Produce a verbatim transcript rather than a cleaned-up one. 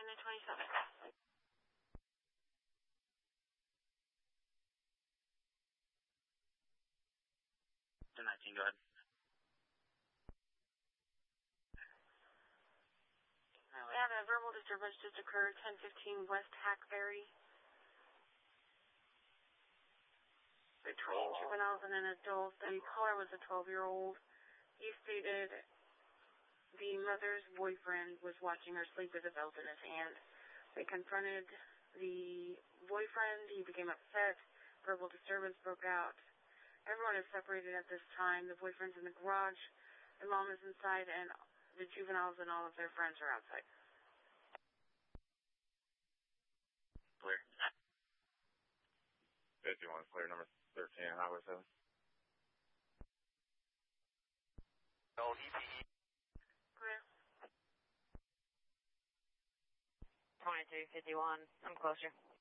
nineteen and twenty-seven. ten nineteen, go ahead. Uh, we have a verbal disturbance just occurred, ten fifteen West Hackberry. Between juveniles and an adult. The caller was a twelve-year-old. He stated the mother's boyfriend was watching her sleep with a belt in his hand. They confronted the boyfriend. He became upset. Verbal disturbance broke out. Everyone is separated at this time. The boyfriend's in the garage. The mom is inside, and the juveniles and all of their friends are outside. Clear. fifty-one, clear, number thirteen, Highway seven. Old E P E. Clear. twenty-two fifty-one, I'm closer.